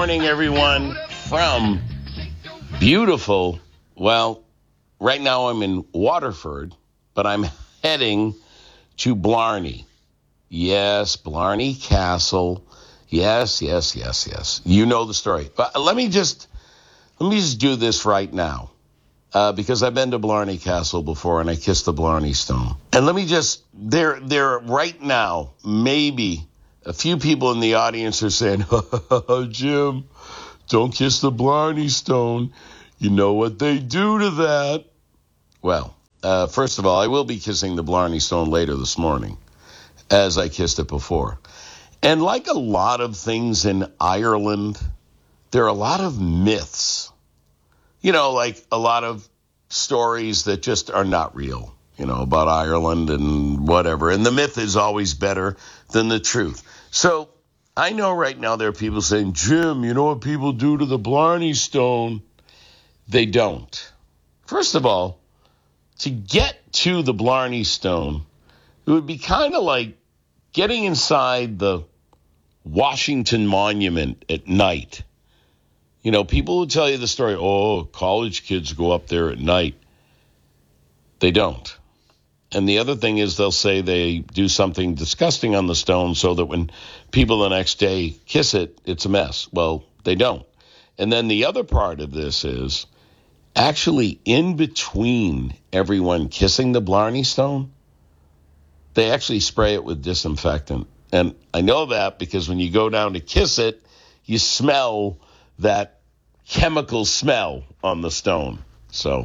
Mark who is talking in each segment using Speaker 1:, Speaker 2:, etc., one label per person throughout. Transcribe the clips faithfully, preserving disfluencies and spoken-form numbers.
Speaker 1: morning, everyone, from beautiful, well, right now I'm in Waterford, but I'm heading to Blarney. Yes, Blarney Castle. Yes, yes, yes, yes. You know the story. But let me just, let me just do this right now. Uh, because I've been to Blarney Castle before and I kissed the Blarney Stone. And let me just, there, there right now, maybe a few people in the audience are saying, Jim, don't kiss the Blarney Stone. You know what they do to that. Well, uh, first of all, I will be kissing the Blarney Stone later this morning, as I kissed it before. And like a lot of things in Ireland, there are a lot of myths. You know, like a lot of stories that just are not real, you know, about Ireland and whatever. And the myth is always better than the truth. So I know right now there are people saying, Jim, you know what people do to the Blarney Stone? They don't. First of all, to get to the Blarney Stone, it would be kind of like getting inside the Washington Monument at night. You know, people will tell you the story, oh, college kids go up there at night. They don't. And the other thing is they'll say they do something disgusting on the stone so that when people the next day kiss it, it's a mess. Well, they don't. And then the other part of this is actually in between everyone kissing the Blarney Stone, they actually spray it with disinfectant. And I know that because when you go down to kiss it, you smell that chemical smell on the stone. So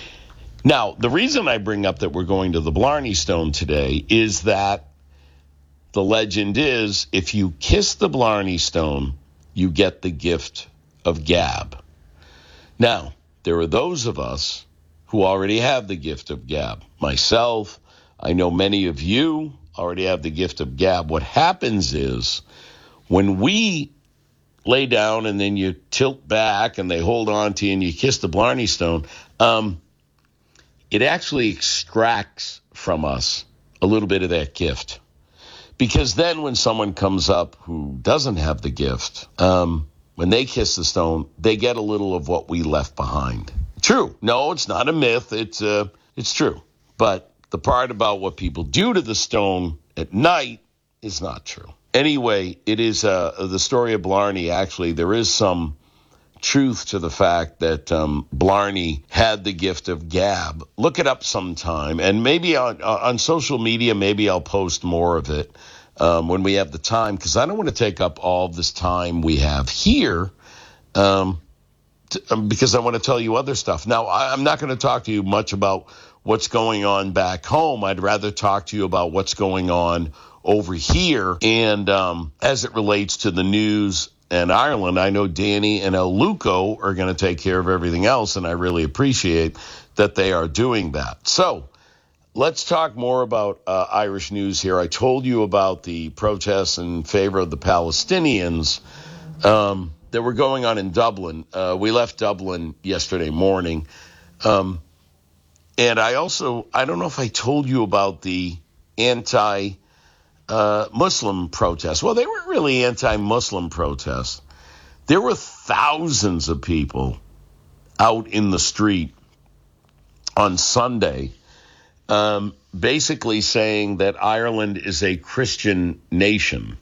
Speaker 1: now the reason I bring up that we're going to the Blarney Stone today is that the legend is if you kiss the Blarney Stone, you get the gift of gab. Now, there are those of us who already have the gift of gab. Myself, I know many of you already have the gift of gab. What happens is when we lay down and then you tilt back and they hold on to you and you kiss the Blarney Stone, um, it actually extracts from us a little bit of that gift. Because then when someone comes up who doesn't have the gift, um, when they kiss the stone, they get a little of what we left behind. True. No, it's not a myth. It's, uh, it's true. But the part about what people do to the stone at night is not true. Anyway, it is uh, the story of Blarney. Actually, there is some truth to the fact that um, Blarney had the gift of gab. Look it up sometime. And maybe on, on social media, maybe I'll post more of it um, when we have the time, because I don't want to take up all this time we have here um, to, um, because I want to tell you other stuff. Now, I, I'm not going to talk to you much about what's going on back home. I'd rather talk to you about what's going on over here. And um, as it relates to the news and Ireland, I know Danny and El Luco are going to take care of everything else, and I really appreciate that they are doing that. So let's talk more about uh, Irish news here. I told you about the protests in favor of the Palestinians um, that were going on in Dublin. Uh, we left Dublin yesterday morning. Um, and I also, I don't know if I told you about the anti Uh, Muslim protests. Well, they weren't really anti-Muslim protests. There were thousands of people out in the street on Sunday um, basically saying that Ireland is a Christian nation.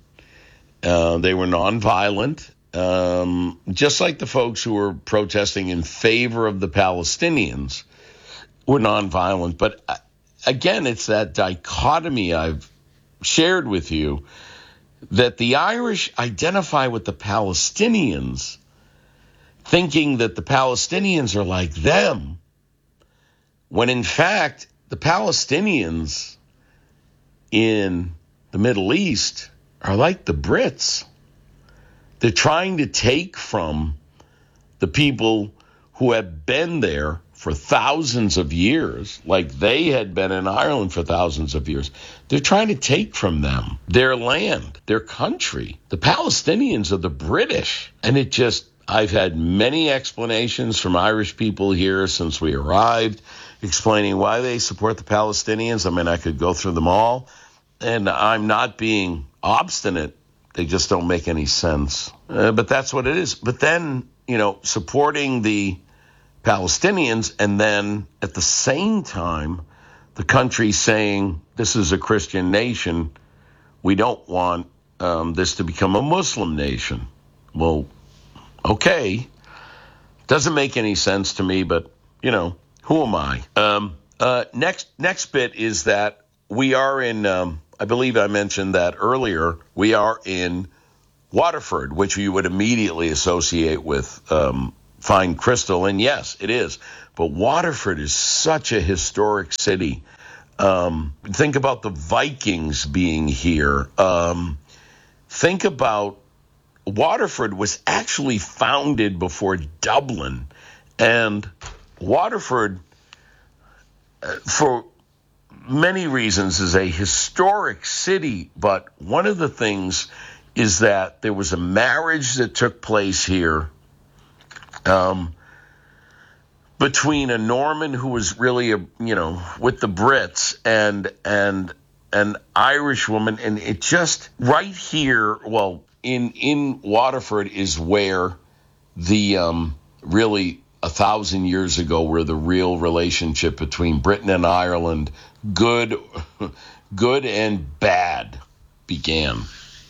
Speaker 1: Uh, they were nonviolent, um, just like the folks who were protesting in favor of the Palestinians were nonviolent. But uh, again, it's that dichotomy I've shared with you that the Irish identify with the Palestinians, thinking that the Palestinians are like them, when in fact the Palestinians in the Middle East are like the Brits. They're trying to take from the people who have been there for thousands of years, like they had been in Ireland for thousands of years. They're trying to take from them their land, their country. The Palestinians are the British. And it just, I've had many explanations from Irish people here since we arrived, explaining why they support the Palestinians. I mean, I could go through them all. And I'm not being obstinate. They just don't make any sense. Uh, but that's what it is. But then, you know, supporting the Palestinians, and then at the same time, the country saying this is a Christian nation. We don't want um, this to become a Muslim nation. Well, okay. Doesn't make any sense to me, but, you know, who am I? Um, uh, next, next bit is that we are in, um, I believe I mentioned that earlier, we are in Waterford, which you would immediately associate with um, fine crystal. And yes, it is. But Waterford is such a historic city. Um, think about the Vikings being here. Um, think about Waterford was actually founded before Dublin. And Waterford, uh, for many reasons, is a historic city. But one of the things is that there was a marriage that took place here um, between a Norman who was really, a, you know, with the Brits and and an Irish woman. And it just right here, well, in in Waterford is where the um, really a thousand years ago, where the real relationship between Britain and Ireland, good, good and bad, began.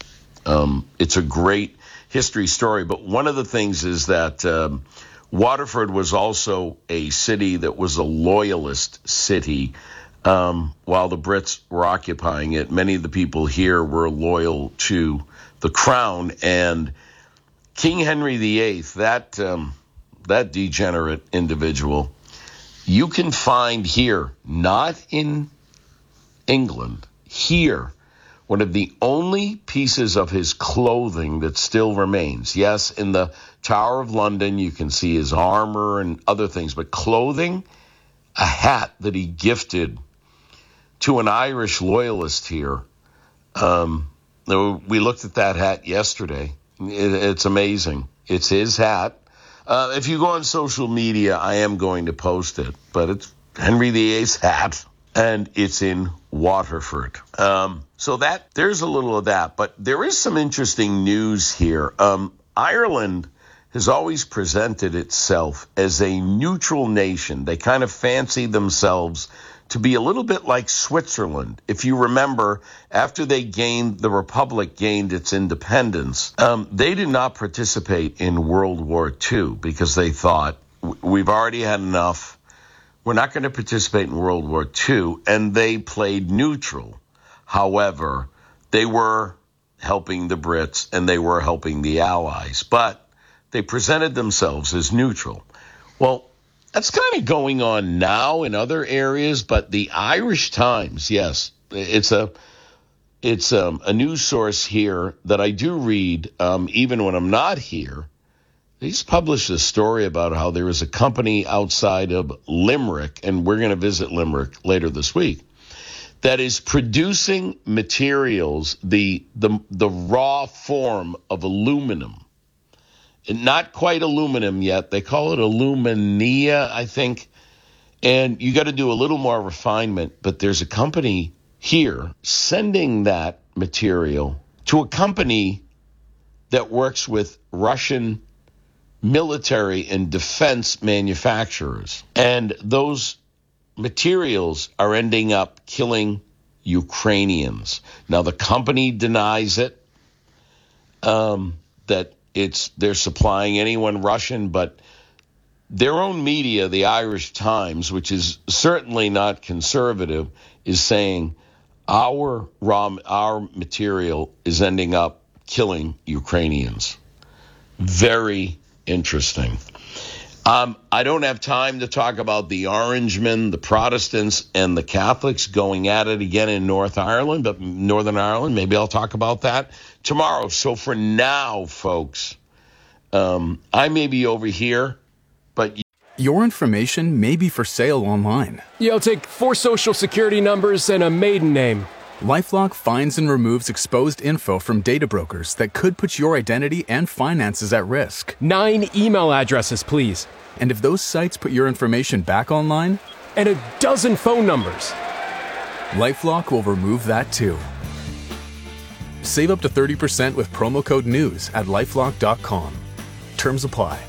Speaker 1: Um, it's a great history story, but one of the things is that um, Waterford was also a city that was a loyalist city. Um, while the Brits were occupying it, many of the people here were loyal to the crown, and King Henry the Eighth, that um, that degenerate individual, you can find here, not in England, here, one of the only pieces of his clothing that still remains. Yes, in the Tower of London, you can see his armor and other things, but clothing, a hat that he gifted to an Irish loyalist here. Um, we looked at that hat yesterday. It, it's amazing. It's his hat. Uh, if you go on social media, I am going to post it, but it's Henry the Eighth's hat, and it's in Waterford. Um, so that there's a little of that, but there is some interesting news here. Um, Ireland has always presented itself as a neutral nation. They kind of fancy themselves to be a little bit like Switzerland. If you remember, after they gained, the Republic gained its independence, um, they did not participate in World War Two because they thought, we've already had enough. We're not going to participate in World War Two, and they played neutral. However, they were helping the Brits and they were helping the Allies, but they presented themselves as neutral. Well, that's kind of going on now in other areas, but the Irish Times, yes, it's a it's um, a news source here that I do read um, even when I'm not here. They just published a story about how there is a company outside of Limerick, and we're going to visit Limerick later this week, that is producing materials, the the the raw form of aluminum. Not quite aluminum yet. They call it alumina, I think. And you got to do a little more refinement. But there's a company here sending that material to a company that works with Russian military and defense manufacturers. And those materials are ending up killing Ukrainians. Now, the company denies it, um, that It's they're supplying anyone Russian, but their own media, the Irish Times, which is certainly not conservative, is saying our raw our material is ending up killing Ukrainians. Very interesting. Um, I don't have time to talk about the Orangemen, the Protestants, and the Catholics going at it again in North Ireland, but Northern Ireland, maybe I'll talk about that tomorrow. So for now, folks, um, I may be over here, but...
Speaker 2: Your information may be for sale online.
Speaker 3: Yeah, I'll take four social security numbers and a maiden name.
Speaker 2: LifeLock finds and removes exposed info from data brokers that could put your identity and finances at risk.
Speaker 3: Nine email addresses, please.
Speaker 2: And if those sites put your information back online?
Speaker 3: And a dozen phone numbers.
Speaker 2: LifeLock will remove that too. Save up to thirty percent with promo code NEWS at lifelock dot com. Terms apply.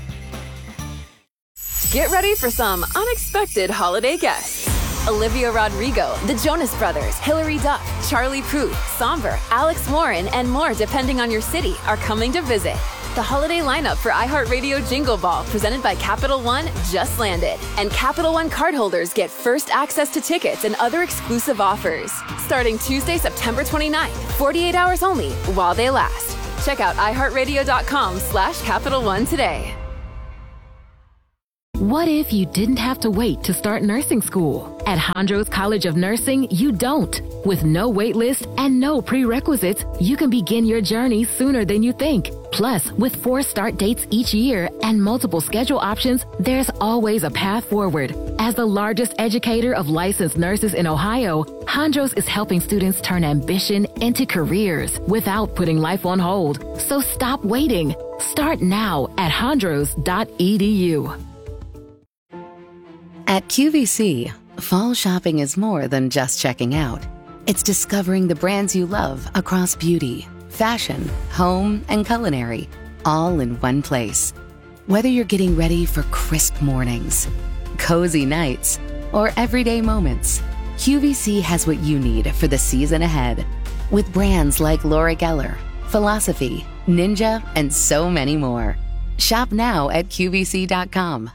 Speaker 4: Get ready for some unexpected holiday guests. Olivia Rodrigo, the Jonas Brothers, Hilary Duff, Charlie Puth, Somber, Alex Warren, and more depending on your city are coming to visit. The holiday lineup for iHeartRadio Jingle Ball presented by Capital One just landed. And Capital One cardholders get first access to tickets and other exclusive offers. Starting Tuesday, September twenty-ninth, forty-eight hours only while they last. Check out iHeartRadio.com slash Capital One today.
Speaker 5: What if you didn't have to wait to start nursing school? At Hondros College of Nursing, you don't. With no wait list and no prerequisites, you can begin your journey sooner than you think. Plus, with four start dates each year and multiple schedule options, there's always a path forward. As the largest educator of licensed nurses in Ohio, Hondros is helping students turn ambition into careers without putting life on hold. So stop waiting. Start now at hondros dot e d u.
Speaker 6: At Q V C, fall shopping is more than just checking out. It's discovering the brands you love across beauty, fashion, home, and culinary, all in one place. Whether you're getting ready for crisp mornings, cozy nights, or everyday moments, Q V C has what you need for the season ahead. With brands like Laura Geller, Philosophy, Ninja, and so many more. Shop now at Q V C dot com.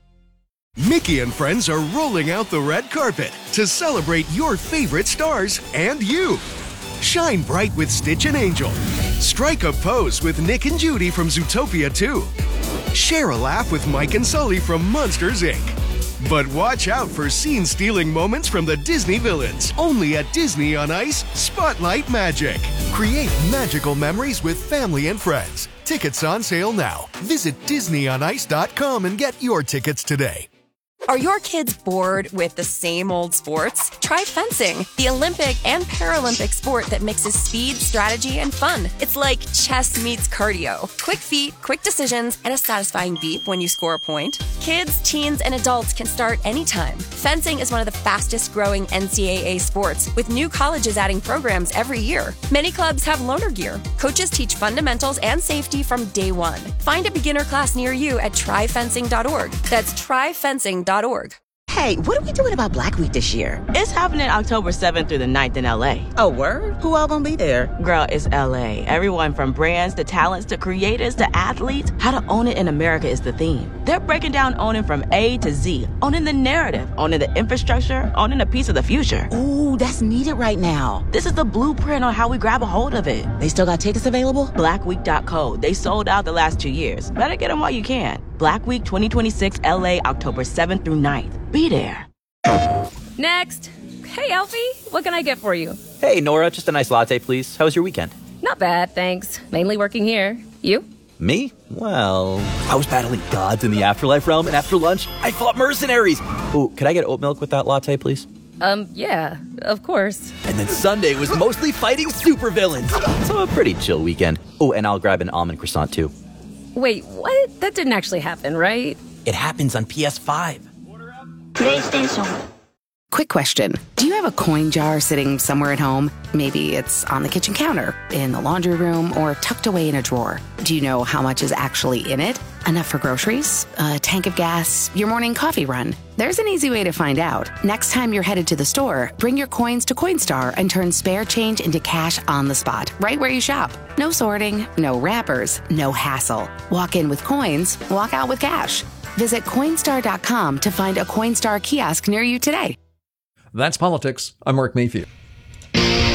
Speaker 7: Mickey and friends are rolling out the red carpet to celebrate your favorite stars and you. Shine bright with Stitch and Angel. Strike a pose with Nick and Judy from Zootopia two. Share a laugh with Mike and Sully from Monsters, Incorporated. But watch out for scene-stealing moments from the Disney villains. Only at Disney on Ice Spotlight Magic. Create magical memories with family and friends. Tickets on sale now. Visit disney on ice dot com and get your tickets today.
Speaker 8: Are your kids bored with the same old sports? Try fencing, the Olympic and Paralympic sport that mixes speed, strategy, and fun. It's like chess meets cardio. Quick feet, quick decisions, and a satisfying beep when you score a point. Kids, teens, and adults can start anytime. Fencing is one of the fastest growing N C double A sports, with new colleges adding programs every year. Many clubs have loaner gear. Coaches teach fundamentals and safety from day one. Find a beginner class near you at try fencing dot org. That's try fencing dot org.
Speaker 9: Hey, what are we doing about Black Week this year?
Speaker 10: It's happening October seventh through the ninth in L A.
Speaker 9: Oh, word? Who all gonna be there?
Speaker 10: Girl, it's L A. Everyone from brands to talents to creators to athletes. How to own it in America is the theme. They're breaking down owning from A to Z. Owning the narrative, owning the infrastructure, owning a piece of the future.
Speaker 9: Ooh, that's needed right now.
Speaker 10: This is the blueprint on how we grab a hold of it.
Speaker 9: They still got tickets available?
Speaker 10: black week dot co. They sold out the last two years. Better get them while you can. Black Week twenty twenty-six L A, October seventh through ninth. Be there.
Speaker 11: Next. Hey, Alfie, what can I get for you?
Speaker 12: Hey, Nora, just a nice latte, please. How was your weekend?
Speaker 11: Not bad, thanks. Mainly working here. You?
Speaker 12: Me? Well, I was battling gods in the afterlife realm, and after lunch, I fought mercenaries. Ooh, could I get oat milk with that latte, please?
Speaker 11: Um, yeah, of course.
Speaker 12: And then Sunday was mostly fighting supervillains. So a pretty chill weekend. Oh, and I'll grab an almond croissant, too.
Speaker 11: Wait, what? That didn't actually happen, right?
Speaker 12: It happens on P S five.
Speaker 6: PlayStation. Quick question. Do you have a coin jar sitting somewhere at home? Maybe it's on the kitchen counter, in the laundry room, or tucked away in a drawer. Do you know how much is actually in it? Enough for groceries? A tank of gas? Your morning coffee run? There's an easy way to find out. Next time you're headed to the store, bring your coins to Coinstar and turn spare change into cash on the spot, right where you shop. No sorting, no wrappers, no hassle. Walk in with coins, walk out with cash. Visit Coinstar dot com to find a Coinstar kiosk near you today.
Speaker 13: That's Politics. I'm Mark Mayfield.